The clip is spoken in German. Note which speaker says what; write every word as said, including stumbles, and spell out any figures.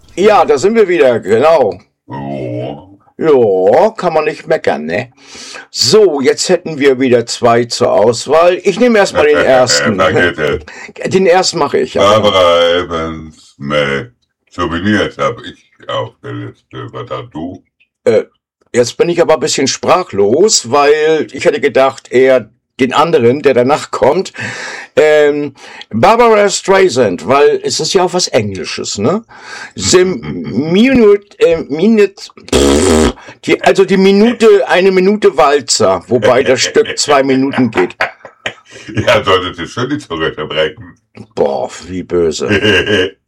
Speaker 1: Ja, da sind wir wieder, genau.
Speaker 2: Oh.
Speaker 1: Ja, kann man nicht meckern, ne? So, jetzt hätten wir wieder zwei zur Auswahl. Ich nehme erstmal den ersten.
Speaker 2: Vergiss es.
Speaker 1: Den ersten mache ich. Ja.
Speaker 2: Barbara Evans mit Souvenirs habe ich auf der Liste. Was hast du?
Speaker 1: Äh, jetzt bin ich aber ein bisschen sprachlos, weil ich hätte gedacht, eher den anderen, der danach kommt. Ähm, Barbara Streisand, weil es ist ja auch was Englisches, ne? The Minute, äh, Minute, pff, die, also die Minute, eine Minute Walzer, wobei das Stück zwei Minuten geht.
Speaker 2: Ja, solltest du schon die Zunge zerbrechen.
Speaker 1: Boah, wie böse.